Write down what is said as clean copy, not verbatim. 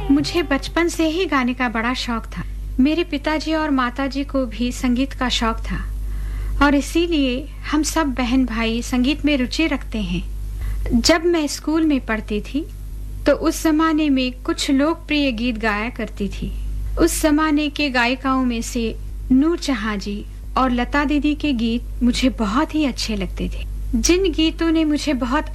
मुझे बचपन से ही गाने का बड़ा शौक था। मेरे पिताजी और माताजी को भी संगीत का शौक था और इसीलिए हम सब बहन भाई संगीत में रुचि रखते हैं। जब मैं स्कूल में पढ़ती थी तो उस जमाने में कुछ लोकप्रिय गीत गाया करती थी। उस जमाने के गायिकाओं में से नूर जहां जी और लता दीदी के गीत मुझे बहुत ही अच्छे लगते थे। जिन गीतों ने मुझे बहुत